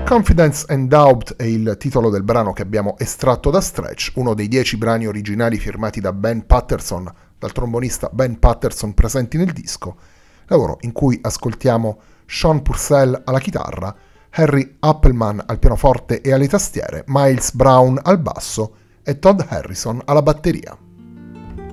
Confidence and Doubt è il titolo del brano che abbiamo estratto da Stretch, uno dei 10 brani originali firmati da Ben Patterson, dal trombonista Ben Patterson presenti nel disco, lavoro in cui ascoltiamo Sean Purcell alla chitarra, Harry Appelman al pianoforte e alle tastiere, Miles Brown al basso e Todd Harrison alla batteria.